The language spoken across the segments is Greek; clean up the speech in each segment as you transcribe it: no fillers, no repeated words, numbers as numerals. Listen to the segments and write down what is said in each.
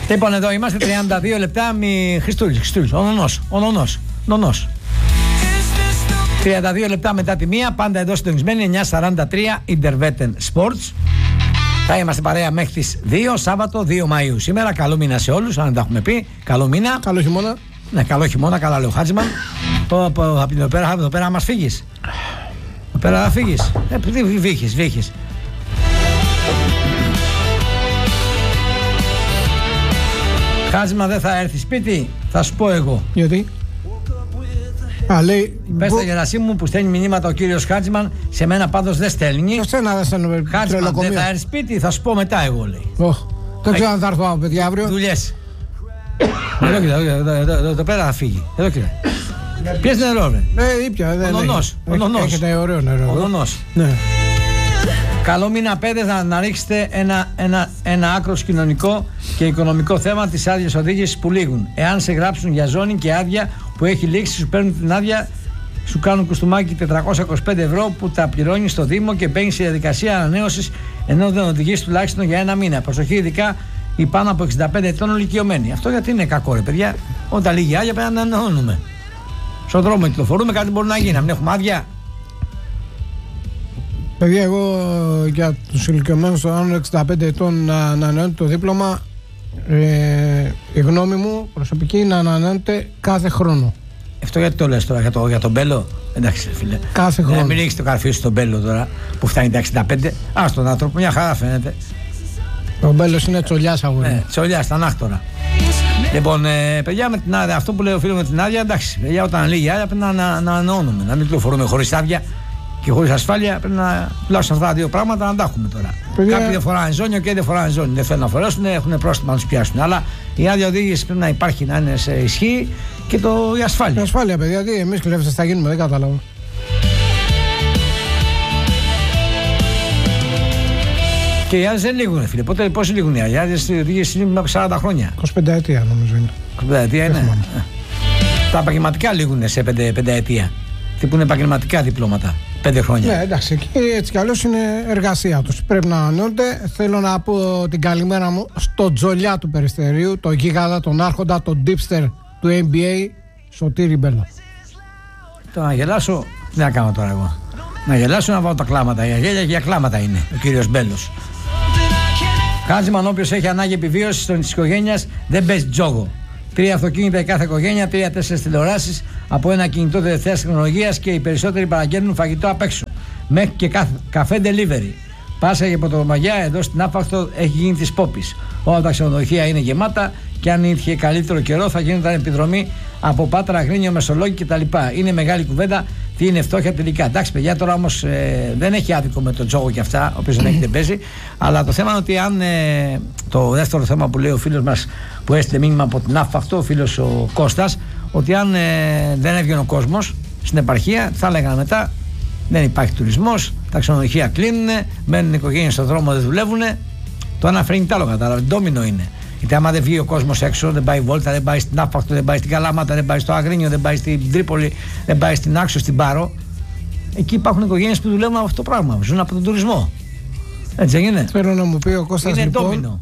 Λοιπόν, εδώ είμαστε 32 λεπτά. Χριστούλης, ο Νονός. 32 λεπτά μετά τη μία, πάντα εδώ συντονισμένοι, 9:43, Intervetten Sports. Θα είμαστε παρέα μέχρι τις 2, Σάββατο 2 Μαΐου. Σήμερα, καλό μήνα σε όλους, αν δεν τα έχουμε πει. Καλό μήνα. Καλό χειμώνα. Ναι, καλό χειμώνα, καλά λέει ο Χάτζημαν. Εδώ πέρα μας φύγεις. Εδώ πέρα θα φύγεις. Βύχεις. Χάτζημαν δεν θα έρθει σπίτι, θα σου πω εγώ. Γιατί? Λέει. Πες στα Γερασίμου που στέλνει μηνύματα ο κύριος Χάτζημαν, σε μένα πάντως δεν στέλνει. Χάτζημαν δεν θα έρθει σπίτι, θα σου πω μετά εγώ, λέει. Δεν ξέρω αν θα έρθω, παιδιά, αύριο. Δουλειές. Εδώ πέρα θα φύγει. Εδώ κύριε. Πιες νερό, ρε. Ήπια. Ο Νονός. Έχετε ωραίο νερό. Ο Νονός. Ναι. Καλό μήνα, παιδες, να ρίξετε ένα άκρος κοινωνικό και οικονομικό θέμα, τις άδειες οδήγησης που λήγουν. Εάν σε γράψουν για ζώνη και άδεια που έχει λήξει, σου παίρνουν την άδεια, σου κάνουν κουστούμάκι 425 ευρώ που τα πληρώνει στο Δήμο και μπαίνει σε διαδικασία ανανέωσης, ενώ δεν οδηγείς τουλάχιστον για ένα μήνα. Προσοχή, ειδικά οι πάνω από 65 ετών ηλικιωμένοι. Αυτό γιατί είναι κακό, ρε παιδιά? Όταν λύγει άδεια πρέπει να ανανεώνουμε. Στον δρόμο κυκλοφορούμε, κάτι μπορεί να γίνει, να μην έχουμε άδεια. Παιδιά, εγώ για τους ηλικιωμένους των άνω 65 ετών να ανανεώνεται το δίπλωμα, η γνώμη μου προσωπική είναι να ανανεώνεται κάθε χρόνο. Αυτό γιατί το λες τώρα, για τον Μπέλο? Εντάξει, φίλε. Κάθε χρόνο. Μην ρίξεις το καρφί σου στον Μπέλο τώρα που φτάνει τα 65. Ας τον άνθρωπο, μια χαρά φαίνεται. Ο Μπέλος είναι τσολιάς αγόρι. Ναι, τσολιάς, τανάχτορα. Λοιπόν, παιδιά, με την άδεια, αυτό που λέει ο φίλος με την άδεια, εντάξει, παιδιά, όταν λύγει άδεια πρέπει να ανανεώνουμε, να μην κυκλοφορούμε χωρίς άδεια και χωρίς ασφάλεια. Πρέπει να τουλάχιστον αυτά τα δύο πράγματα να τα έχουμε τώρα. Παιδιά... Κάποιοι δεν φοράνε ζώνη και δεν φοράνε ζώνη. Δεν θέλουν να φορέσουν, έχουν πρόστιμα να τους πιάσουν. Αλλά η άδεια οδήγηση πρέπει να υπάρχει, να είναι σε ισχύ και η ασφάλεια. Η ασφάλεια, παιδιά, τι εμείς κλέφτες θα γίνουμε, δεν κατάλαβα. Και οι άδειες δεν λήγουν, φίλε. Πόσοι λήγουν οι άδειες? Οι οδήγηση είναι από 40 χρόνια. 25 ετία νομίζω είναι. 25 ετία είναι. Τα επαγγελματικά λήγουν σε 5 ετία. Τι που είναι επαγγελματικά διπλώματα. 5 χρόνια. Ναι, εντάξει, και έτσι κι αλλιώς είναι εργασία τους. Πρέπει να ανανεώνται. Θέλω να πω την καλημέρα μου στο τζολιά του Περιστερίου, τον γίγαντα, τον άρχοντα, τον dipster του NBA, Σωτήρη Μπέλο. Το να γελάσω, τι να κάνω τώρα εγώ? Να γελάσω, να βάλω τα κλάματα. Για γέλια και για κλάματα είναι ο κύριος Μπέλος. Χάτζημαν, όποιος έχει ανάγκη επιβίωσης της οικογένειας, δεν παίζει τζόγο. 3 αυτοκίνητα η κάθε οικογένεια, 3-4 τηλεοράσεις από ένα κινητό τελευταίας τεχνολογίας και οι περισσότεροι παραγγέλνουν φαγητό απ' έξω. Μέχρι και καφέ delivery. Πάσα για Πρωτομαγιά, εδώ στην Άφαχτο έχει γίνει της πόπης. Όλα τα ξενοδοχεία είναι γεμάτα και αν είχε καλύτερο καιρό θα γίνονταν επιδρομή από Πάτρα, Αγρίνιο, Μεσολόγγι κτλ. Είναι μεγάλη κουβέντα τι είναι φτώχεια τελικά. Εντάξει, παιδιά, τώρα όμως δεν έχει άδικο με τον τζόγο και αυτά, όποιος δεν έχει δεν παίζει. Αλλά το θέμα είναι ότι αν. Το δεύτερο θέμα που λέει ο φίλος μας που έστειλε μήνυμα από την Άφαχτο, ο φίλος ο Κώστας, ότι αν δεν έβγαινε ο κόσμος στην επαρχία, θα έλεγαν μετά δεν υπάρχει τουρισμός, τα ξενοδοχεία κλείνουν, μένουν οι οικογένειες στον δρόμο, δεν δουλεύουν. Το ένα φέρνει τ' άλλο, κατάλαβε. Ντόμινο είναι. Γιατί άμα δεν βγει ο κόσμος έξω, δεν πάει Βόλτα, δεν πάει στην Άφαχτο, δεν πάει στην Καλάματα, δεν πάει στο Αγρίνιο, δεν πάει στην Τρίπολη, δεν πάει στην Άξο, στην Πάρο. Εκεί υπάρχουν οικογένειες που δουλεύουν από αυτό το πράγμα. Ζουν από τον τουρισμό. Έτσι δεν είναι? Θέλω να μου πει ο Κώστας λοιπόν,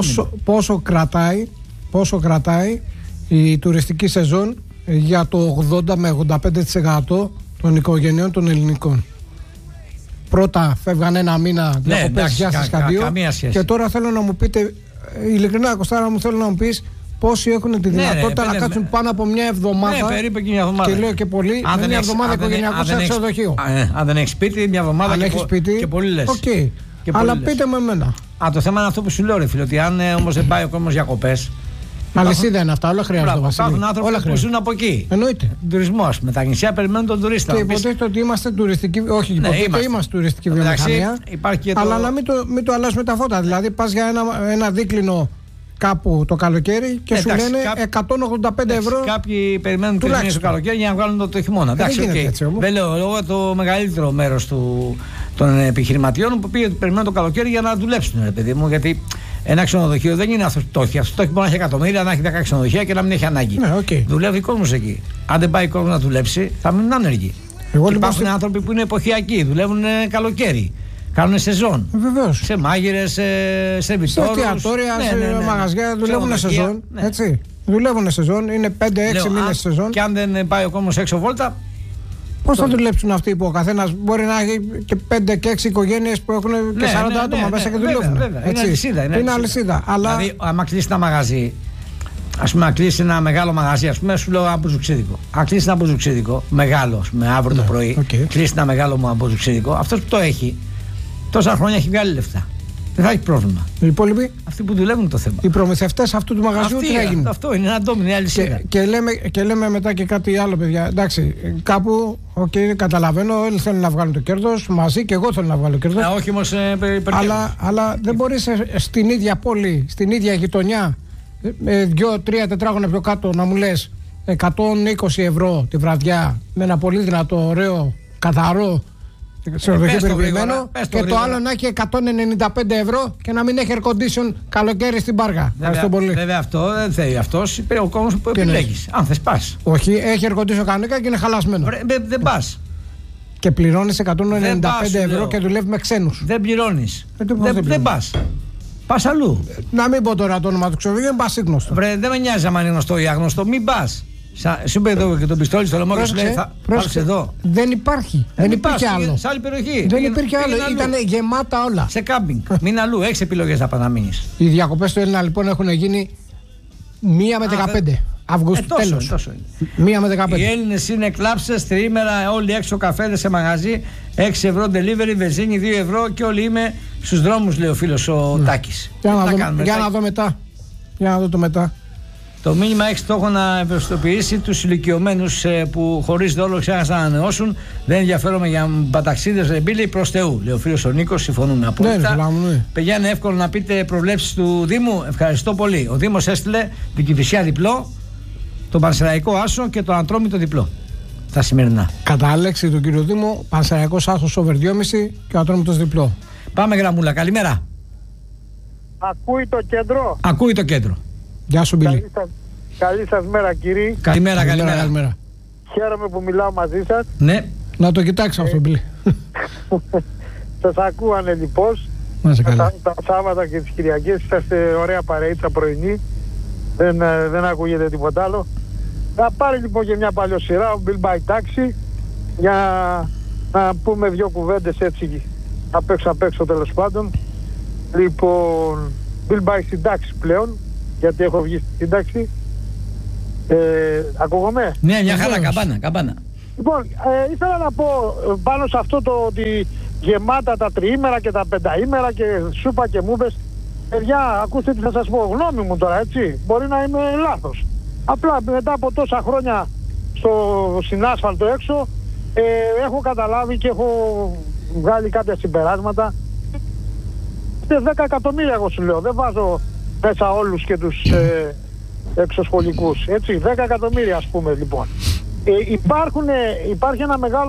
πόσο κρατάει η τουριστική σεζόν για το 80 με 85% των οικογενειών των ελληνικών. Πρώτα φεύγαν ένα μήνα διακοπές, γεια σας καντίο, και τώρα θέλω να μου πείτε ειλικρινά, Κωστάρα μου, θέλω να μου πεις πόσοι έχουν τη δυνατότητα να κάτσουν πάνω από μια εβδομάδα. Ναι, περίπου και μια εβδομάδα. Και λέω και πολύ, με μια εβδομάδα οικογενειακό σε ξενοδοχείο. Αν δεν έχει σπίτι, μια εβδομάδα αν έχει σπίτι, και πολύ λες. Okay. Αλλά πείτε με εμένα. Το θέμα είναι αυτό που σου λέω, ρε φίλε, ότι αν όμως δεν πάει ο κόσμος διακοπές. Αλυσίδα είναι αυτά, όλα χρειάζονται. Υπάρχουν άνθρωποι που ζουν από εκεί. Εννοείται. Τουρισμός. Με τα νησιά περιμένουν τον τουρίστα. Και υποτίθεται ότι είμαστε τουριστική. Όχι, υποτίθεται είμαστε τουριστική βιομηχανία. Αλλά να μην το αλλάζουμε τα φώτα. Δηλαδή πας για ένα δίκλινο κάπου το καλοκαίρι και σου λένε 185 ευρώ. Κάποιοι περιμένουν το καλοκαίρι για να βγάλουν το χειμώνα. Εντάξει, δεν λέω εγώ το μεγαλύτερο μέρος των επιχειρηματιών που πήγε περιμένουν το καλοκαίρι για να δουλέψουν, ρε παιδί μου. Γιατί ένα ξενοδοχείο δεν είναι αυτό το έχει. Αυτό το έχει μπορεί να έχει εκατομμύρια, να έχει 10 ξενοδοχεία και να μην έχει ανάγκη. Ναι, okay. Δουλεύει κόσμος εκεί. Αν δεν πάει κόσμο να δουλέψει, θα μείνουν άνεργοι. Υπάρχουν άνθρωποι που είναι εποχιακοί, δουλεύουν καλοκαίρι. Κάνουν σεζόν. Βεβαίως. Σε μάγειρες, σε βιτόρους. Σε εστιατόρια, σε μαγαζιά δουλεύουν σεζόν. Ναι. Έτσι. Δουλεύουν σεζόν, είναι 5-6 μήνες σεζόν. Και αν δεν πάει ο κόσμος έξω βόλτα. Πώς θα δουλέψουν αυτοί που ο καθένας μπορεί να έχει και 5 και 6 οικογένειες που έχουν και 40 άτομα μέσα και δουλεύουν. Βέβαια. Είναι αλυσίδα. Αλλά... Δηλαδή, άμα κλείσει ένα μαγαζί, ας πούμε, να κλείσει ένα μεγάλο μαγαζί, ας πούμε, σου λέω ένα μπουζουξίδικο. Αν κλείσει ένα μπουζουξίδικο μεγάλο, ας πούμε, αύριο το πρωί, κλείσει ένα μεγάλο μπουζουξίδικο, αυτός που το έχει, τόσα χρόνια έχει βγάλει λεφτά. Δεν θα έχει πρόβλημα. Οι υπόλοιποι. Αυτοί που δουλεύουν το θέμα. Οι προμηθευτές αυτού του μαγαζιού τι έγινε. Αυτό είναι ένα ντόμινο, μια αλυσίδα. Και λέμε μετά και κάτι άλλο, παιδιά. Εντάξει, κάπου, καταλαβαίνω, όλοι θέλουν να βγάλουν το κέρδος, μαζί και εγώ θέλω να βγάλω κέρδος. Όχι όμως αλλά δεν μπορείς στην ίδια πόλη, στην ίδια γειτονιά, 2-3 τετράγωνα πιο κάτω να μου λες 120 ευρώ τη βραδιά με ένα πολύ δυνατό, ωραίο, καθαρό ξενοδοχείο περιποιημένο και το άλλο να έχει 195 ευρώ και να μην έχει air condition καλοκαίρι στην Πάργα. Ευχαριστώ πολύ. Βέβαια αυτό δεν θέλει αυτός, ο κόσμος που επιλέγεις. Αν θες πας. Όχι, έχει air condition κανονικά και είναι χαλασμένο. Δεν πας. Και πληρώνεις 195 ευρώ και δουλεύει με ξένους. Δεν πληρώνεις. Δεν πας. Πας αλλού. Να μην πω τώρα το όνομα του ξενοδοχείου, είναι πασίγνωστο. Δεν με νοιάζει αν είναι γνωστό ή αγνωστό, μην πας. Σου είπε εδώ και τον πιστόλι στο λαιμό και σου λέει θα πάρεις εδώ. Δεν υπάρχει. Δεν υπήρχε άλλο. Σε άλλη περιοχή. Δεν υπήρχε άλλο. Ήταν γεμάτα όλα. Σε κάμπινγκ. Μην αλλού. Έχεις επιλογές να πας να μείνεις. Οι διακοπές του Έλληνα λοιπόν έχουν γίνει 1 με 15. Αυγούστου τέλος. 1 με 15. Οι Έλληνες είναι κλάψες, τριήμερα, όλοι έξω καφέδες σε μαγαζί, 6 ευρώ delivery, βενζίνη 2 ευρώ και όλοι είμαι στους δρόμους, λέει ο φίλος ο Τάκης. Για να δω μετά. Για να δω το μετά. Το μήνυμα έχει στόχο να ευαισθητοποιήσει τους ηλικιωμένους που χωρίς δόλο ξέχασαν να ανανεώσουν. Δεν ενδιαφέρομαι για μπαταξίδες ρεμπίλοι προς Θεού. Λέει ο φίλος ο Νίκος, συμφωνούμε απόλυτα. Παιδιά, είναι εύκολο να πείτε προβλέψεις του Δήμου. Ευχαριστώ πολύ. Ο Δήμος έστειλε την Κηφισιά διπλό, τον Πανσεραϊκό άσο και τον Ατρόμητο διπλό. Τα σημερινά. Κατά álεξη του κύριο Δήμου, Πανσεραϊκός άσος over 2,5 και ο Ατρόμητος διπλό. Πάμε γραμμούλα. Καλημέρα. Ακούει το κέντρο. Ακούει το κέντρο. Γεια σου, Μπίλη. Καλή σας μέρα, κύριε. Καλημέρα. Χαίρομαι που μιλάω μαζί σας. Ναι. Να το κοιτάξω αυτό, Μπίλη. Σας ακούω ανελιπώς. Τα Σάββατα και τις Κυριακές είσαστε ωραία παρεΐτσα πρωινή. Δεν ακούγεται τίποτα άλλο. Θα πάρει λοιπόν και μια παλιοσυρά, ο Bill by Taxi, για να πούμε 2 κουβέντες έτσι απ' έξω τέλος πάντων. Λοιπόν, Bill by συντάξη πλέον, γιατί έχω βγει στη σύνταξη. Ακούγομαι? Ναι, μια χαρά, καμπάνα. Λοιπόν, ήθελα να πω πάνω σε αυτό το ότι γεμάτα τα τριήμερα και τα πενταήμερα και σούπα και μούβες. Παιδιά, ακούστε τι θα σας πω, γνώμη μου τώρα, έτσι. Μπορεί να είμαι λάθος. Απλά μετά από τόσα χρόνια στην άσφαλτο έξω, έχω καταλάβει και έχω βγάλει κάποια συμπεράσματα. 10 εκατομμύρια εγώ σου λέω, δεν βάζω μέσα όλους και τους εξωσχολικούς, έτσι, 10 εκατομμύρια ας πούμε λοιπόν. Υπάρχει ένα μεγάλο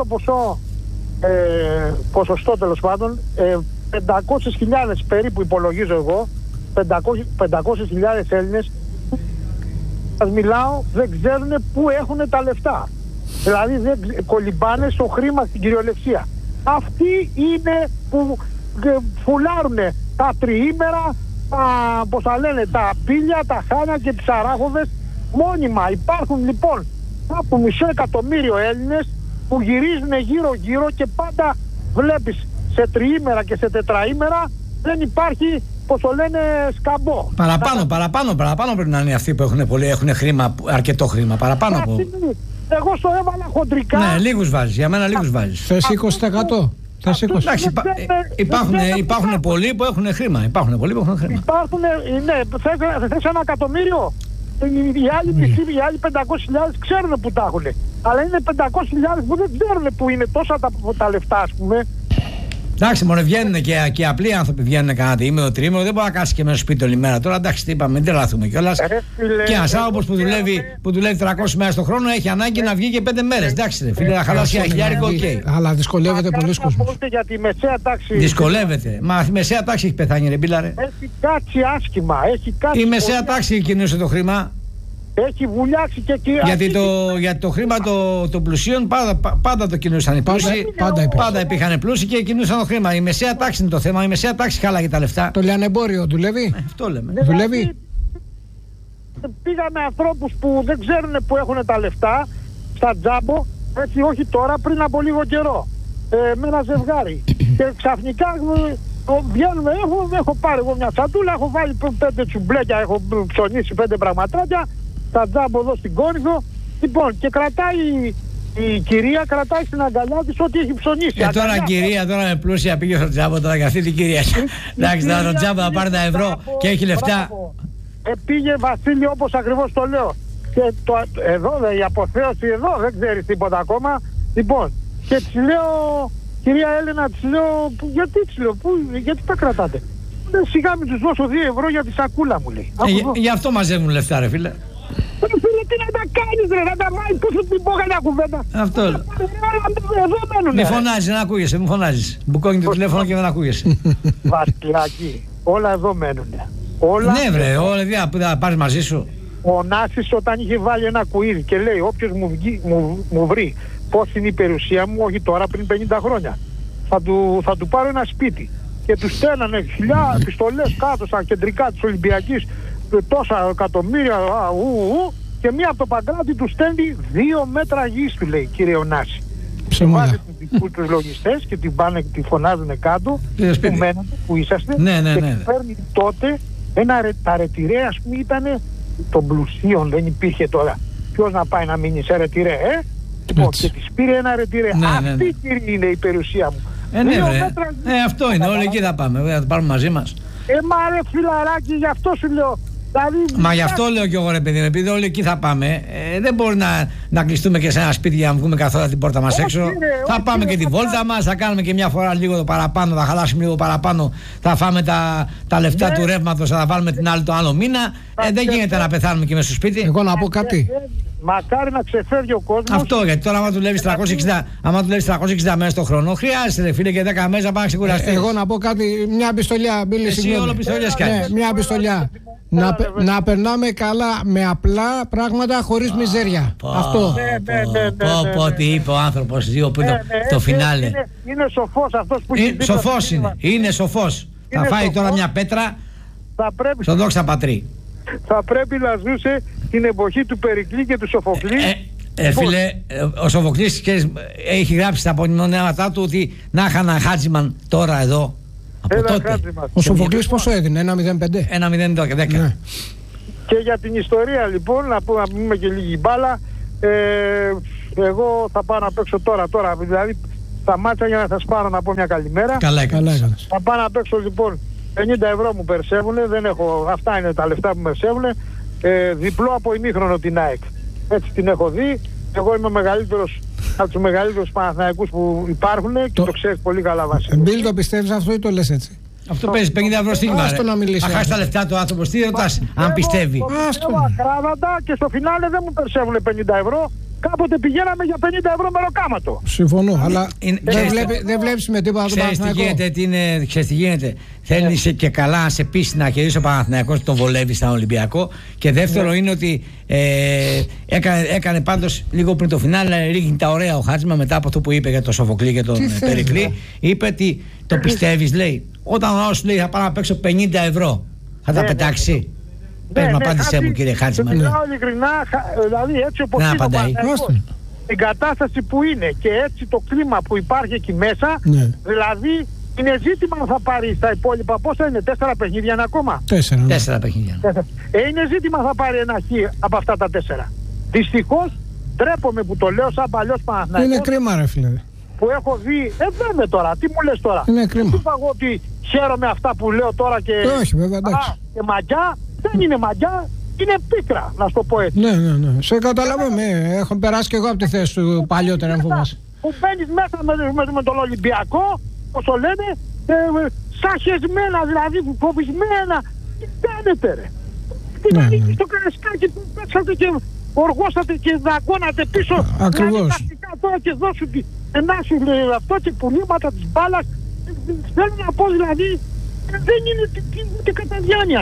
ποσοστό τέλος πάντων, 500.000 περίπου υπολογίζω εγώ, 500.000 Έλληνες, σας μιλάω, δεν ξέρουν πού έχουν τα λεφτά. Δηλαδή δεν κολυμπάνε στο χρήμα στην κυριολεξία. Αυτοί είναι που φουλάρουνε τα τριήμερα, πώς θα λένε, τα πήλια, τα χάνια και τις αράχοβες μόνιμα. Υπάρχουν λοιπόν από 500.000 Έλληνες που γυρίζουν γύρω-γύρω και πάντα βλέπεις σε τριήμερα και σε τετραήμερα δεν υπάρχει, πώς το λένε, σκαμπό. Παραπάνω πρέπει να είναι αυτοί που έχουν χρήμα, αρκετό χρήμα. Παραπάνω από. Εγώ στο έβαλα χοντρικά. Ναι, λίγους βάζεις, για μένα λίγους βάζεις. Θες 20%. Εντάξει, υπάρχουν πολλοί που έχουν χρήμα. Ναι, θες 1 εκατομμύριο. Οι άλλοι 500.000 ξέρουν που τα έχουν. Αλλά είναι 500.000 που δεν ξέρουν που είναι τόσα τα λεφτά, ας πούμε. Εντάξει, μόνο βγαίνουν και απλοί άνθρωποι βγαίνουν κανένα διήμερο, τρίμερο. Δεν μπορεί να κάτσει και μέσα σπίτι όλη μέρα. Τώρα εντάξει, τι είπαμε, μην τρελαθούμε κιόλας. Και ένας άνθρωπος που δουλεύει 300 μέρες το χρόνο έχει ανάγκη να βγει και 5 μέρες. Εντάξει, φίλε, να χαλάσει ένα χιλιάρικο, οκ. Αλλά δυσκολεύεται πολλοί κόσμος. Για τη μεσαία τάξη. Δυσκολεύεται. Μα η μεσαία τάξη έχει πεθάνει, ρε μπίλαρε. Έχει κάτσει άσχημα. Η μεσαία τάξη κινούσε το χρήμα. Έχει βουλιάξει και γιατί το χρήμα των πλουσίων πάντα το κινούσαν οι πλούσιοι. Πάντα υπήρχαν πλούσιοι και κινούσαν το χρήμα. Η μεσαία τάξη είναι το θέμα. Η μεσαία τάξη χάλαγε τα λεφτά. Το λιανεμπόριο δουλεύει. Αυτό λέμε. Δουλεύει. Πήγαμε ανθρώπους που δεν ξέρουν που έχουν τα λεφτά στα τζάμπο, έτσι, όχι τώρα, πριν από λίγο καιρό, με ένα ζευγάρι. Και ξαφνικά βγαίνουμε, έχω πάρει εγώ μια τσαντούλα, έχω βάλει 5 τσουμπλέκια, έχω ψωνίσει 5 πραγματάκια, τα τζάμπο εδώ στην Κόνηθο. Λοιπόν, και κρατάει η κυρία, κρατάει στην αγκαλιά της ό,τι έχει ψωνίσει. Τώρα κυρία, τώρα με πλούσια πήγε στο τζάμπο, τώρα για αυτή την κυρία. Εντάξει, τώρα το τζάμπο θα πάρει τα ευρώ και έχει λεφτά. Πήγε Βασίλη όπως ακριβώς το λέω. Και εδώ η αποθέωση εδώ δεν ξέρει τίποτα ακόμα. Λοιπόν, και της λέω, κυρία Έλενα, της λέω, γιατί τα κρατάτε? Σιγά μην τους δώσω 2 ευρώ για τη σακούλα, μου λέει. Γι' αυτό μαζεύουν λεφτά, ρε φίλε. Φίλε, τι να τα κάνεις, ρε, να τα βάλεις, πώς θα την πω κανένα κουβέντα. Αυτό. Εδώ μένουν. Μη φωνάζεις, δεν ακούγεσαι, μη φωνάζεις. Μπουκώνει το τηλέφωνο και δεν ακούγεσαι. Βασιλάκι, όλα εδώ μένουν. Ναι, βρε, όλα θα πάρεις μαζί σου. Ο Νάσης όταν είχε βάλει ένα κουίζ και λέει όποιος μου βρει πώς είναι η περιουσία μου, όχι τώρα, πριν 50 χρόνια, θα του πάρω ένα σπίτι. Και του στέλνανε χιλιάδες επιστολές κάτω στα κεντρικά της Ολυμπιακής, τόσα εκατομμύρια, και μία από το Παγκράτη του στέλνει 2 μέτρα γης, του λέει, κύριε Νάση. Βάζει τους δικούς τους λογιστές και την πάνε και τη φωνάζουν κάτω, που μένετε, που είσαστε, και παίρνει τότε τα αρετηρέ, ας πούμε, ήτανε των πλουσίων, δεν υπήρχε τώρα. Ποιος να πάει να μείνει σε ρετηρέ, Λοιπόν, και της πήρε ένα ρετηρέ. Αυτή, κύριε, είναι η περιουσία μου. Ναι, αυτό είναι, όλοι εκεί θα πάμε, θα το πάρουμε μαζί μας. Μα ρε φιλαράκι, γι' αυτό σου λέω. Δηλαδή, μα γι' αυτό λέω κι εγώ, ρε παιδί, επειδή όλοι εκεί θα πάμε, δεν μπορεί να κλειστούμε και σε ένα σπίτι για να βγούμε καθόλου την πόρτα μας έξω. Θα πάμε και τη βόλτα μας, θα κάνουμε και μια φορά λίγο το παραπάνω, θα χαλάσουμε λίγο παραπάνω, θα φάμε τα λεφτά του ρεύματος, θα τα βάλουμε την άλλη το άλλο μήνα. Δεν γίνεται να πεθάνουμε και μέσα στο σπίτι. Εγώ να πω κάτι. Μακάρι να ξεφεύγει ο κόσμος. Αυτό, γιατί τώρα άμα δουλεύεις 360 μέρες το χρόνο, χρειάζεται, ρε φίλε, και 10 μέρες να πάει να ξεκουραστείς. Εγώ να πω κάτι, μια πιστολιά. Εσύ όλο πιστολιές κάνεις. Μια πιστολιά. Να περνάμε καλά με απλά πράγματα χωρίς μιζέρια. Αυτό. Πω, τι είπε ο άνθρωπος λίγο πριν το φινάλε. Είναι σοφός αυτός που έχει. Σοφός είναι σοφός. Θα φάει τώρα μια πέτρα στον δόξα πατρί. Θα πρέπει να ζούσε την εποχή του Περικλή και του Σοφοκλή. Φίλε, ο Σοφοκλής έχει γράψει στα απομνημονέματά του ότι να είχαν ένα Χάτζιμαν τώρα εδώ. Από τότε. Ο Σοφοκλής πόσο έδινε, 1,05? 1,10. Ναι. Και για την ιστορία λοιπόν, να πούμε και λίγη μπάλα, εγώ θα πάω να παίξω τώρα, δηλαδή σταμάτησα για να σας πάρω να πω μια καλημέρα. Καλά. Θα πάω να παίξω λοιπόν, 50 ευρώ μου περσεύουνε, δεν έχω, αυτά είναι τα λεφτά που περσεύουνε, διπλό από ημίχρονο την ΑΕΚ. Έτσι την έχω δει, εγώ είμαι ο μεγαλύτερος από τους μεγαλύτερους Παναθηναϊκούς που υπάρχουν και το ξέρεις πολύ καλά, Βασίλη. Μπίλ, το πιστεύεις αυτό ή το λες έτσι? Αυτό παίζει 50 ευρώ στίγμα. Θα χάσει τα λεφτά του άνθρωπο. Τι ρωτάς, αν πιστεύει? Εγώ ακράδαντα και στο φινάλε δεν μου περσεύουν 50 ευρώ. Κάποτε πηγαίναμε για 50 ευρώ μεροκάματο. Συμφωνώ, αλλά δεν βλέπεις με τίποτα τον Παναθηναϊκό. Ξέρεις τι γίνεται. Θέλεις και καλά να σε πείσει να κερδίσει ο Παναθηναϊκός, τον βολεύει στον Ολυμπιακό. Και δεύτερο είναι ότι έκανε πάντως λίγο πριν το φινάλε, ρίχνει τα ωραία ο Χάτζημα μετά από αυτό που είπε για τον Σοφοκλή και τον Περικλή. Είπε ότι το πιστεύεις, λέει. Όταν ο άλλος σου λέει θα πάω να παίξω 50 ευρώ, θα τα πετάξει? Πες μου, απάντησέ μου, κύριε Χάτζημα. Μιλάω ειλικρινά, δηλαδή έτσι όπως είναι ο Παναθηναϊκός, την κατάσταση που είναι και έτσι το κλίμα που υπάρχει εκεί μέσα, δηλαδή είναι ζήτημα να θα πάρει στα υπόλοιπα. Πόσα είναι, 4 παιχνίδια είναι ακόμα? 4 παιχνίδια. Είναι ζήτημα θα πάρει ένα χ από αυτά τα 4. Δυστυχώς ντρέπομαι που το λέω σαν παλιός Παναθηναϊκός. Είναι κρίμα, ρε φίλε. Που έχω δει, βέβαια τώρα, τι μου λες τώρα? Είναι κρίμα. Είπα εγώ ότι χαίρομαι αυτά που λέω τώρα και. Όχι, βέβαια, εντάξει. Και μαγιά, δεν είναι μαγιά, είναι πίκρα, να σου το πω έτσι. Ναι. Σε καταλαβαίνω, έχω περάσει και εγώ από τη θέση του παλιότερα, αν φοβάσαι. Που μπαίνεις μέσα με τον Ολυμπιακό, όπως το λένε, σαν χεσμένα δηλαδή, φοβισμένα. Τι κάνετε, ρε? Τι κάνετε στο Καρασκάκι που παίξατε και οργώσατε και δαγκώνατε πίσω. Ακριβώς. Τώρα και δώσουν ενάσου αυτό και πουλήματα της μπάλας. Θέλω να πω δηλαδή, δεν είναι ούτε κατά διάνοια.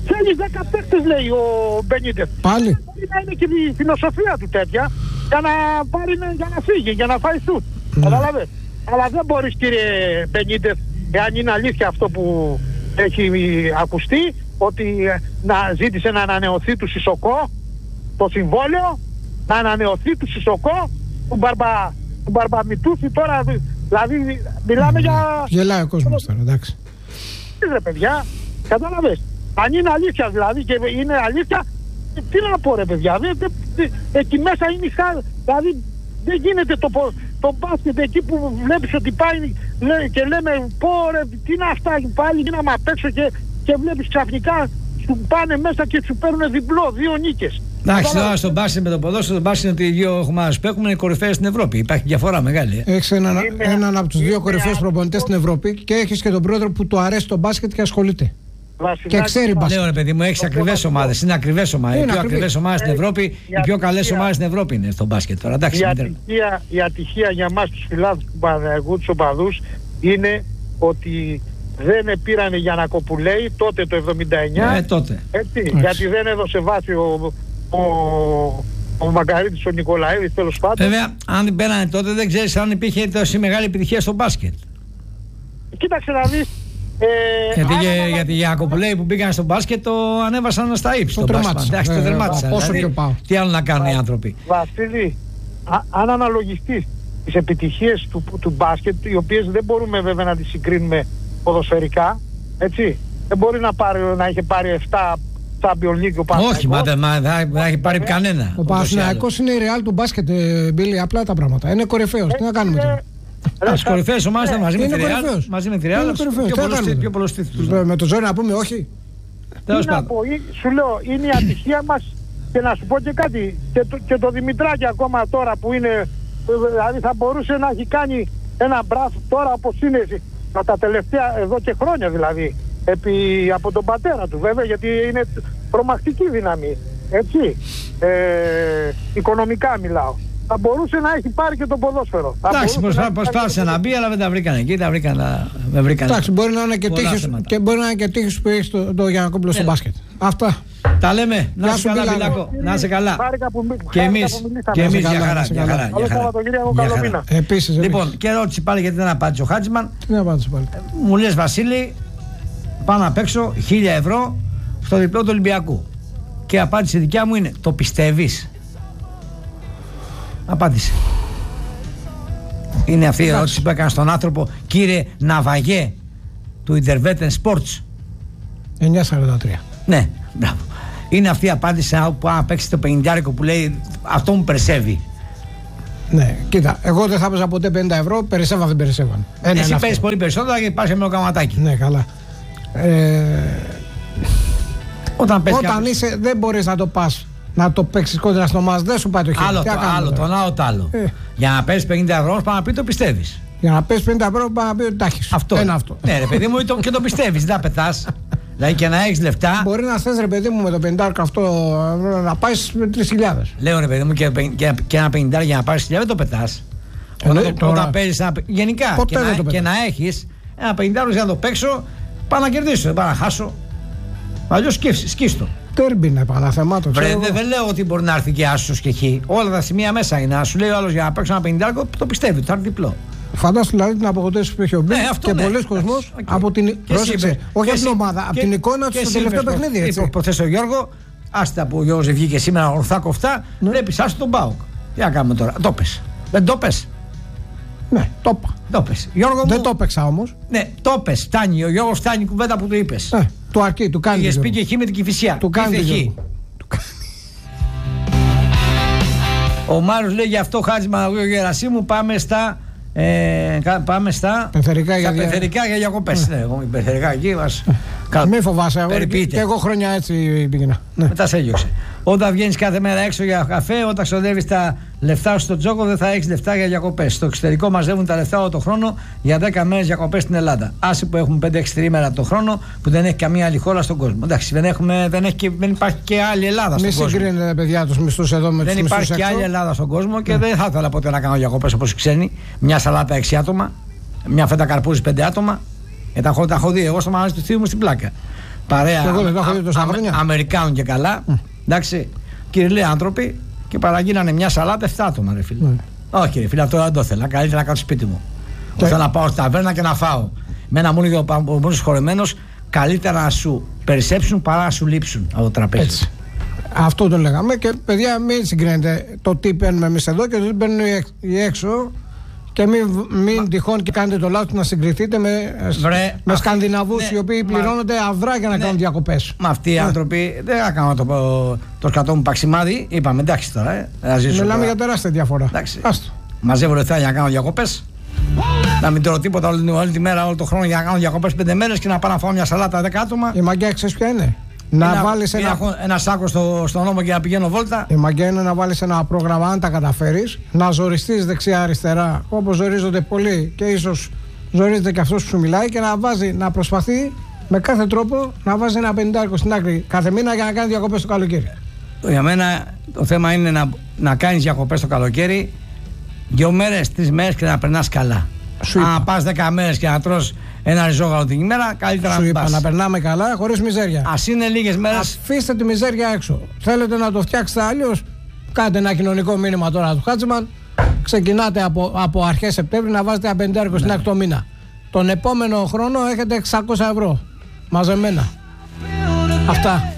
θέλει 10 παίκτες, λέει ο Μπενίτες. Πάλι. Μπορεί να είναι και η φιλοσοφία του τέτοια για να φύγει, για να φάει σουτ. Καταλαβες. Αλλά δεν μπορείς, κύριε Μπενίτες, εάν είναι αλήθεια αυτό που έχει ακουστεί, ότι να ζήτησε να ανανεωθεί του Σισοκό το συμβόλαιο, να ανανεωθεί του Σισοκό, του Μπαρμπαμιτούφη τώρα, δηλαδή μιλάμε για... Γελάει ο κόσμος τώρα, εντάξει. Ρε παιδιά, κατάλαβες. Αν είναι αλήθεια δηλαδή και είναι αλήθεια, τι να πω ρε παιδιά, εκεί μέσα είναι δηλαδή δεν γίνεται το μπάσκετ εκεί που βλέπεις ότι πάει και λέμε πω ρε, τι είναι αυτά πάλι, γίναμε απ' έξω και βλέπεις ξαφνικά σου πάνε μέσα και σου παίρνουν διπλό, 2 νίκες. Εντάξει, τώρα στον μπάσκετ με το ποδόσφαιρο, το μπάσκετ είναι ότι οι δύο ομάδες που έχουμε είναι κορυφαίες στην Ευρώπη. Υπάρχει διαφορά μεγάλη. Έχεις έναν από τους 2 κορυφαίους προπονητές στην Ευρώπη και έχεις και τον πρόεδρο που του αρέσει το μπάσκετ και ασχολείται. Και ξέρει μπάσκετ. Λέω ρε παιδί μου, έχεις ακριβές ομάδες. Είναι ακριβές ομάδες. Οι πιο ακριβές ομάδες στην Ευρώπη, οι πιο καλές ομάδες στην Ευρώπη είναι στο μπάσκετ τώρα. Η ατυχία για εμάς τους φιλάθλους του Παναθηναϊκού, τους οπαδούς, είναι ότι δεν πήρανε Γιαννακοπουλέη τότε το 79. Τότε. Έτσι, γιατί δεν έδωσε βάση ο Μακαρίτης ο Νικολαίδης, τέλος πάντων. Βέβαια, αν την πέρανε τότε, δεν ξέρεις αν υπήρχε τόση μεγάλη επιτυχία στο μπάσκετ. Κοίταξε να δεις. Γιατί οι Γιαννακοπουλέοι που πήγαν στο μπάσκετ το ανέβασαν στα ύψη. Το τερμάτισαν. Πόσο και πάω. Τι άλλο να κάνουν οι άνθρωποι. Βασίλη, αν αναλογιστείς τις επιτυχίες του μπάσκετ, οι οποίες δεν μπορούμε βέβαια να τις συγκρίνουμε ποδοσφαιρικά, έτσι, δεν μπορεί να είχε πάρει 7 Champions League ο Παναθηναϊκός. Όχι, δεν έχει πάρει κανένα. Ο Παναθηναϊκός είναι η Real του μπάσκετ, Μπίλη, απλά τα πράγματα. Είναι κορυφαίος, τι να κάνουμε τώρα. Τις κορυφαίες ομάδες μαζί με τη Real, πιο πολλούς τίτλους. Με το ζόρι να πούμε όχι. Τι να πω, σου λέω, είναι η ατυχία μας. Και να σου πω και κάτι, και το Δημητράκη ακόμα τώρα που είναι, δηλαδή θα μπορούσε να έχει κάνει ένα μπραφ τώρα όπως είναι τα τελευταία εδώ και χρόνια δηλαδή, από τον πατέρα του βέβαια, γιατί είναι τρομακτική δύναμη, έτσι, οικονομικά μιλάω. Θα μπορούσε να έχει πάρει και το ποδόσφαιρο. Εντάξει, προσπάθησε να μπει, αλλά δεν τα βρήκαν εκεί, τα βρήκαν. Εντάξει, μπορεί να είναι και τύχης που έχει το Γιαννακόπουλο στο μπάσκετ. Αυτά. Τα λέμε. Να είσαι καλά, Βιλάκο. Να είσαι καλά. Και εμείς για χαρά. Επίσης. Λοιπόν, και ερώτηση πάλι γιατί δεν απάντησε ο Χάτζημαν. Τι απάντησε πάλι. Μου λες, Βασίλη, πάω να παίξω 1.000 ευρώ στο διπλό του Ολυμπιακού. Και η απάντηση δικιά μου είναι: το πιστεύεις? Απάντησε. Είναι αυτή η ερώτηση που έκανα στον άνθρωπο, κύριε Ναυαγέ του Intervetten Sports. 9.43. Ναι, μπράβο. Είναι αυτή η απάντηση που αν παίξει το 50 που λέει αυτό μου περισσεύει. Ναι, κοίτα, εγώ δεν θα έπαιζα ποτέ 50 ευρώ, περισσεύα δεν περισσεύαν. Εσύ παίζεις πολύ περισσότερα και πας με το καματάκι. Ναι, καλά. Όταν είσαι, δεν μπορείς να το πας. Να το παίξεις κόντρα στο μας, δεν σου πάει το χέρι. Άλλο το άλλο. Για να παίζεις 50 ευρώ, πάνω να πει το πιστεύεις. Για να παίζεις 50 ευρώ, πάνω να πει ότι τα έχεις. Αυτό. Ναι, ρε παιδί μου, και το πιστεύεις, δεν τα πετάς. Δηλαδή και να έχεις λεφτά. Μπορεί να θες, ρε παιδί μου, με το 50 αυτό να πάεις με 3.000. Λέω, ρε παιδί μου, και ένα 50 για να πάρεις 1.000 δεν το πετάς. Όταν παίζεις γενικά και να έχεις ένα 50 για να το παίξω, πάω να κερδίσω, δεν πάω να χάσω. Αλλιώς σκίστο. Τέρμπι είναι επαναθεμάτο. Δεν λέω ότι μπορεί να έρθει και άσος και χ. Όλα τα σημεία μέσα είναι. Να σου λέει ο άλλος για να παίξω ένα 50, το πιστεύει, θα έρθει διπλό. Φαντάσου δηλαδή την απογοητεύση που έχει ο Μπίλ και πολλοί κόσμος από την. Πρόσεξε, όχι από την ομάδα, από την εικόνα του στο τελευταίο παιχνίδι. Προθέσει ο Γιώργο, άστα που ο Γιώργος βγήκε σήμερα ορθά κοφτά, βλέπει άστα τον Πάοκ. Τι να κάνουμε τώρα, το πες. Δεν το πες. Ναι, το είπα. Δεν το έπαιξα όμως. Ναι, το πες. Φτάνει. Ο Γιώργος φτάνει η κουβέντα που του είπες. Του αρκεί, του κάνει. Πήγες πήγε χ με την Κηφισιά. Του κάνει. Ο Μάρος λέει γι' αυτό Χάτζημα Γερασίμου πάμε στα. Πεθερικά για διακοπές. Ναι, εγώ πεθερικά εκεί μας. Μη φοβάσαι, και εγώ χρόνια έτσι πήγαινα. Μετά σε έδιωξε. Όταν βγαίνεις κάθε μέρα έξω για καφέ, όταν ξοδεύεις τα λεφτά σου στο τζόκο, δεν θα έχεις λεφτά για διακοπές. Στο εξωτερικό μαζεύουν τα λεφτά όλο το χρόνο για 10 μέρες διακοπές στην Ελλάδα. Άσε που έχουμε 5-6 τρίμερα το χρόνο που δεν έχει καμία άλλη χώρα στον κόσμο. Εντάξει, δεν υπάρχει και άλλη Ελλάδα στον κόσμο. Μη συγκρίνετε, παιδιά, τους μισθούς εδώ με τους μισθούς έξω. Δεν υπάρχει και άλλη Ελλάδα στον κόσμο και δεν θα ήθελα ποτέ να κάνω διακοπές όπως οι ξένοι. Μια σαλάτα 6 άτομα, μια φέτα καρπούζι 5 άτομα. Τα έχω δει εγώ στο μαγαζί του θείου μου στην πλάκα. παρέα Εγώ δεν το έχω δει τόσα χρόνια. Αμερικάνων και καλά. Εντάξει, κυριλαίοι άνθρωποι και παραγίνανε μια σαλάτα 7 άτομα, ρε φίλε. Όχι, ρε φίλε, αυτό δεν το ήθελα. Καλύτερα να κάτσω σπίτι μου. Ήθελα να πάω στη ταβέρνα και να φάω. Με ένα μόνο χορεμένος, καλύτερα να σου περισσέψουν παρά να σου λείψουν από το τραπέζι. Έτσι. Αυτό το λέγαμε και παιδιά, μην συγκρίνετε το τι παίρνουμε εμείς εδώ και το τι παίρνουν οι έξω. Και μην τυχόν και κάνετε το λάθος να συγκριθείτε με Σκανδιναβούς οι οποίοι πληρώνονται αυρά για να κάνουν διακοπές. Μα αυτοί οι άνθρωποι δεν θα κάνω το σκατό μου παξιμάδι. Είπαμε εντάξει τώρα. Μιλάμε για τεράστια διαφορά. Μαζεύω λεφτά για να κάνω διακοπές. Να μην τρώω τίποτα όλη τη μέρα, όλο τον χρόνο για να κάνω διακοπές 5 μέρες και να πάω να φάω μια σαλάτα 10 άτομα. Η μαγκιά ξέρεις ποια είναι? Να βάλεις ένα σάκο στον νόμο και να πηγαίνω βόλτα. Η μαγκιά είναι να βάλεις ένα πρόγραμμα, αν τα καταφέρεις, να ζοριστείς δεξιά-αριστερά όπως ζορίζονται πολλοί και ίσως ζορίζεται και αυτός που σου μιλάει και να προσπαθεί με κάθε τρόπο να βάζει ένα 50 στην άκρη κάθε μήνα για να κάνει διακοπές το καλοκαίρι. Για μένα το θέμα είναι να κάνεις διακοπές το καλοκαίρι 2 μέρες, 3 μέρες και να περνάς καλά. Αν πας 10 μέρες και να τρως ένα ριζόγαλο την ημέρα, καλύτερα να πας. Να περνάμε καλά, χωρίς μιζέρια. Ας είναι λίγες μέρες. Αφήστε τη μιζέρια έξω. Θέλετε να το φτιάξετε αλλιώς? Κάντε ένα κοινωνικό μήνυμα τώρα του Χάτσιμαν. Ξεκινάτε από αρχές Σεπτέμβρη να βάζετε ένα 50 στην άκρη το μήνα. Τον επόμενο χρόνο έχετε 600 ευρώ μαζεμένα. Αυτά.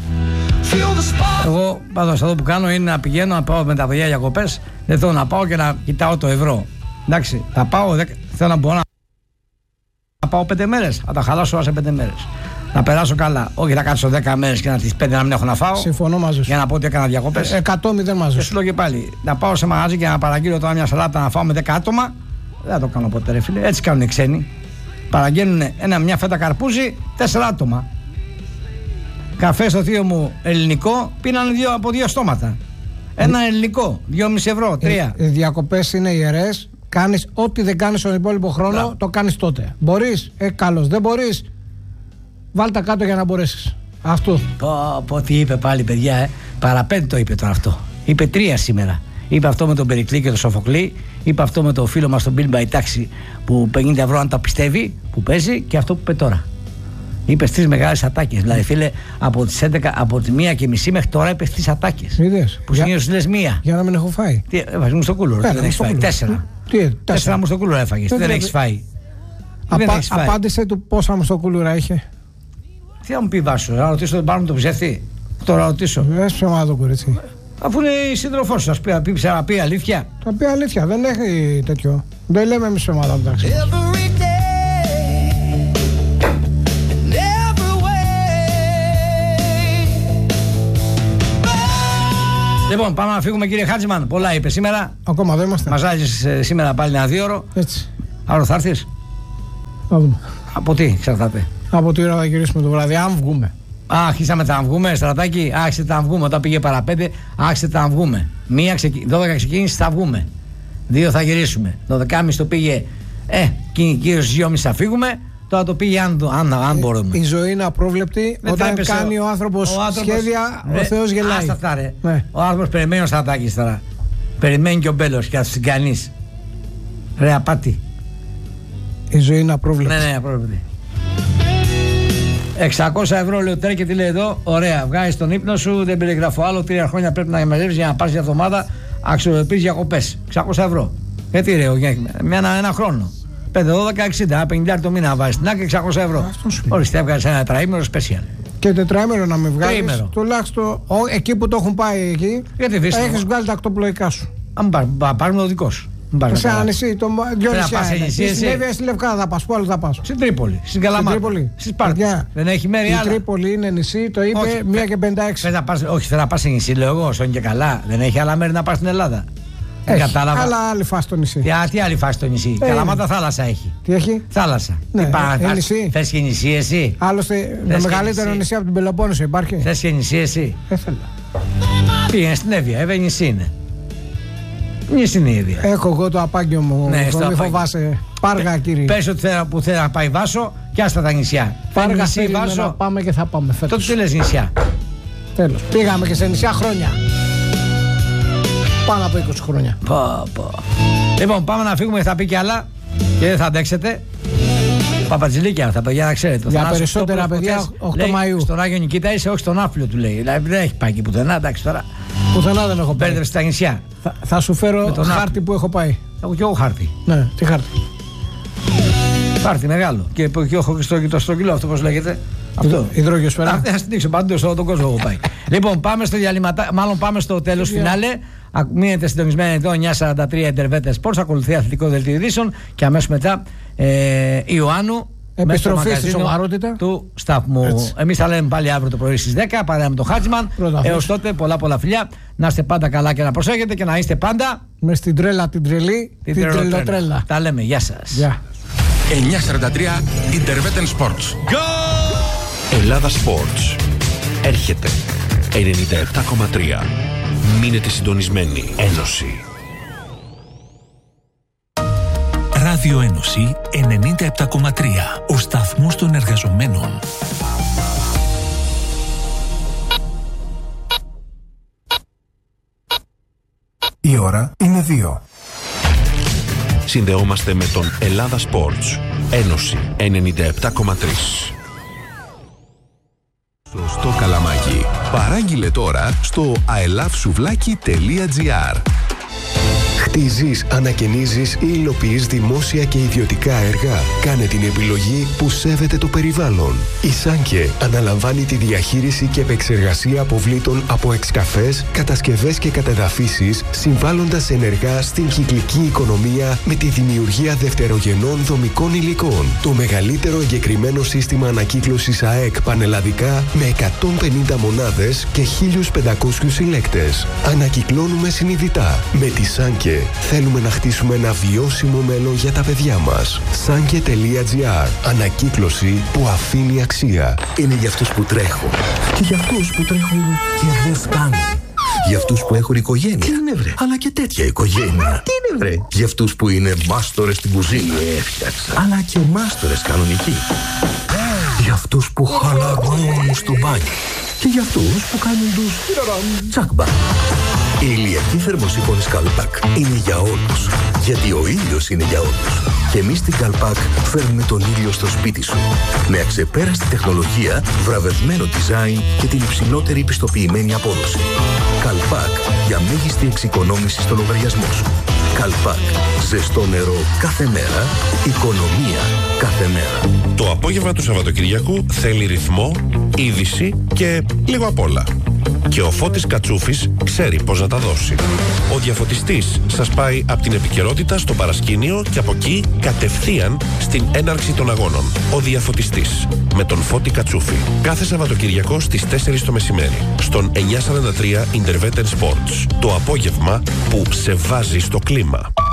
Εγώ πάντως αυτό που κάνω είναι να πηγαίνω να πάω με τα παιδιά διακοπές. Δεν θέλω να πάω και να κοιτάω το ευρώ. Εντάξει, θα πάω, θέλω να μπορώ να πάω 5 μέρες, θα τα χαλάσω σε 5 μέρες. Να περάσω καλά. Όχι να κάτσω 10 μέρες και να τις 5 να μην έχω να φάω. Συμφωνώ μαζί σου. Για να πω ότι έκανα διακοπές. 100-0 μαζί σου. Σου λέω και πάλι, να πάω σε μαγαζί και να παραγγείλω τώρα μια σαλάτα να φάω με 10 άτομα. Δεν θα το κάνω ποτέ, ρε φίλε. Έτσι κάνουν οι ξένοι. Παραγγέλνουν μια φέτα καρπούζι 4 άτομα. Καφέ στο θείο μου ελληνικό πίνανε από 2 στόματα. Ένα ελληνικό, 2,5 ευρώ, 3. Οι διακοπές είναι ιερές. Κάνεις ό,τι δεν κάνεις τον υπόλοιπο χρόνο, το κάνεις τότε. Μπορείς, καλώς. Δεν μπορείς, βάλτε κάτω για να μπορέσεις. Αυτό. Πω τι είπε πάλι, παιδιά, παραπέντε το είπε τώρα αυτό. Είπε 3 σήμερα. Είπε αυτό με τον Περικλή και τον Σοφοκλή. Είπε αυτό με τον φίλο μας τον Bill by Taxi που 50 ευρώ αν τα πιστεύει, που παίζει, και αυτό που είπε τώρα. Είπε 3 μεγάλες ατάκες. Δηλαδή, φίλε, από τις 11, από τη 1:30 μέχρι τώρα είπε 3 ατάκες. Είδες. Που συνήθως λες 1. Για να μην έχω φάει. Τι, έβαζε μου στο κούλο, δεν έχεις φάει. 4. 4 μου στο κούλο έφαγες. Δεν έχεις φάει. Απάντησε του πόσα μου στο κούλουρα είχε. Τι θα μου πει Βάσο, να ρωτήσω τον πάνω μου το ψεύτη. Τώρα ρωτήσω. Δεν σου το κορίτσι. Αφού είναι η σύντροφός σου, θα πει αλήθεια. Θα πει αλήθεια, δεν έχει τέτοιο. Δεν λέμε εμείς ψέματα μεταξύ. Λοιπόν, πάμε να φύγουμε, κύριε Χάτζημαν. Πολλά είπε σήμερα. Ακόμα δεν είμαστε. Μας άζεις σήμερα πάλι ένα 2ωρο. Έτσι. Άρα θα έρθεις. Να δούμε. Από τι εξαρτάται? Από τι ώρα θα γυρίσουμε το βράδυ, αν βγούμε. Άρχισαμε τα βγούμε, Στρατάκι. Άρχισε τα βγούμε. Όταν πήγε παρά 5, άρχισε τα βγούμε. 12 ξεκίνησε, θα βγούμε. 2 θα γυρίσουμε. 12.30 το πήγε. Κύριο 2.30 θα φύγουμε. Τώρα το πήγε αν μπορούμε. Η ζωή είναι απρόβλεπτη. Όταν κάνει ο άνθρωπος σχέδια, ο Θεός γελάει. Άστα αυτά, ρε. Ναι. Ο άνθρωπος περιμένει ο Στρατάκης τώρα. Περιμένει και ο Μπέλος και θα τους συγκανείς. Ρε απάτη. Η ζωή είναι απρόβλεπτη. Ναι, απρόβλεπτη. 600 ευρώ λέει ο Τρέκε, τι λέει εδώ. Ωραία, βγάζεις τον ύπνο σου, δεν περιγράφω άλλο. 3 χρόνια πρέπει να μαζεύεις για να πάρεις μια εβδομάδα αξιοποιήσεις διακοπές. 600 ευρώ. Γιατί ρε, ένα χρόνο. 5, 12, 60, 50 το μήνα να βάζεις την άκρη, 600 ευρώ. Ορίστε, έβγαζες ένα τετραήμερο special. Και τετραήμερο να με βγάλεις. Τουλάχιστον εκεί που το έχουν πάει εκεί, έχεις βγάλει τα ακτοπλοϊκά σου. Αν πάρουμε το δικό σου. Σε ένα νησί, δυο νησιά. Στην Εύβοια, στη Λευκάδα θα πας. Πού άλλο θα πας? Στην Τρίπολη, στην Καλαμάτα. Στην Σπάρτα. Δεν έχει μέρη άλλα. Η Τρίπολη είναι νησί, το είπε 1:56. Όχι, θέλω να πας σε νησί, λέω εγώ, όσο είναι και καλά. Δεν έχει άλλα μέρη να πας στην Ελλάδα. Κατάλαβα. Αλλά άλλη φάση στο νησί. Τι άλλη φάση στο νησί? Καλαμάτα θάλασσα έχει. Τι έχει? Θάλασσα. Ναι, νησί. Θες και νησί εσύ? Άλλωστε το μεγαλύτερο νησί από την Πελοπόννησο υπάρχει. Θες και νησί εσύ? Πήγαινε στην Εύβοια, Εύβοια νησί είναι. Νησί είναι η Εύβοια. Έχω εγώ το απάγγιο μου. Μην φοβάσαι. Πάργα, κύριε. Πες ότι που θέλει να πάει Βάσο και άστα τα νησιά. Πάργα, Βάσο. Να πάμε και θα πάμε φέτος. Τότε τι λες νησιά? Τέλος. Πήγαμε και σε νησιά χρόνια. Πάνω από 20 χρόνια. Λοιπόν, πάμε να φύγουμε, θα πει κι άλλα και δεν θα αντέξετε. Παπατζηλίκια τα παιδιά, να ξέρετε. Για περισσότερα παιδιά, 8 Μαΐου. Στον Άγιο Νικήτα είσαι, όχι στον Άφλιο του λέει. Δηλαδή δεν έχει πάει εκεί πουθενά, εντάξει τώρα. Πουθενά δεν έχω πάει. Μπέρδευε στα νησιά. Θα σου φέρω χάρτη που έχω πάει. Έχω και εγώ χάρτη. Ναι, τι χάρτη. Χάρτη μεγάλο. Και έχω και το στρογγυλό, αυτό πώς λέγεται. Αυτό. Υδρογειοσφαίρα. Θα την δείξω παντού σε όλο τον κόσμο έχω πάει. Λοιπόν, πάμε στο διαλυματά, μάλλον πάμε στο τέλος φινάλε. Μείνετε συντονισμένοι εδώ, 9:43 Intervete Sports. Ακολουθεί αθλητικό δελτίο ειδήσεων και αμέσως μετά Ιωάννου. Επιστροφή στη σοβαρότητα του σταθμού. Εμείς θα λέμε πάλι αύριο το πρωί στις 10 παρέα με τον Χάτζημαν. Έως τότε, πολλά φιλιά. Να είστε πάντα καλά και να προσέχετε και να είστε πάντα μες στην τρέλα, την τρελή, την τρελοτρέλα. Τα λέμε. Γεια σας. Γεια. 9:43 Intervete Sports. Go! Ελλάδα Sports. Έρχεται. 97,3. Μείνετε συντονισμένοι. Ένωση. Ράδιο Ένωση 97,3. Ο σταθμός των εργαζομένων. Η ώρα είναι 2. Συνδεόμαστε με τον Ελλάδα Sports. Ένωση 97,3. Σωστό καλαμάκι. Παράγγειλε τώρα στο ilovesouβλaki.gr. Χτίζεις, ανακαινίζεις ή υλοποιείς δημόσια και ιδιωτικά έργα. Κάνε την επιλογή που σέβεται το περιβάλλον. Η Σάνκε αναλαμβάνει τη διαχείριση και επεξεργασία αποβλήτων από εξκαφές, κατασκευές και κατεδαφίσεις, συμβάλλοντας ενεργά στην κυκλική οικονομία με τη δημιουργία δευτερογενών δομικών υλικών. Το μεγαλύτερο εγκεκριμένο σύστημα ανακύκλωσης ΑΕΚ πανελλαδικά με 150 μονάδες και 1.500 συλλέκτες. Ανακυκλώνουμε συνειδητά. Με τη Σάνκε θέλουμε να χτίσουμε ένα βιώσιμο μέλλον για τα παιδιά μας. Sanke.gr. Ανακύκλωση που αφήνει αξία. Είναι για αυτούς που τρέχουν και για αυτούς που τρέχουν και δεν φτάνουν. Για αυτούς που έχουν οικογένεια. Τι είναι βρε? Αλλά και τέτοια οικογένεια. Τι είναι βρε? Για αυτούς που είναι μάστορες στην κουζίνα. Έφτιαξα. Αλλά και μάστορες κανονικοί. Για αυτούς που χαλαρώνουν στο μπάνιο. Και για αυτούς που κάνουν τους τσακμπα. Η ηλιακή θερμοσύφωνη Καλπάκ είναι για όλους. Γιατί ο ήλιος είναι για όλους. Και εμείς στην Καλπάκ φέρνουμε τον ήλιο στο σπίτι σου. Με αξεπέραστη τεχνολογία, βραβευμένο design και την υψηλότερη πιστοποιημένη απόδοση. Καλπάκ για μέγιστη εξοικονόμηση στο λογαριασμό σου. Καλπάκ. Ζεστό νερό κάθε μέρα. Οικονομία κάθε μέρα. Το απόγευμα του Σαββατοκυριακού θέλει ρυθμό, είδηση και λίγο απ' όλα. Και ο Φώτης Κατσούφης ξέρει πώς να τα δώσει. Ο διαφωτιστής σας πάει από την επικαιρότητα στο παρασκήνιο και από εκεί κατευθείαν στην έναρξη των αγώνων. Ο διαφωτιστής με τον Φώτη Κατσούφη. Κάθε Σαββατοκυριακό στις 4 το μεσημέρι. Στον 943 Intervete Sports. Το απόγευμα που σε βάζει στο κλίμα.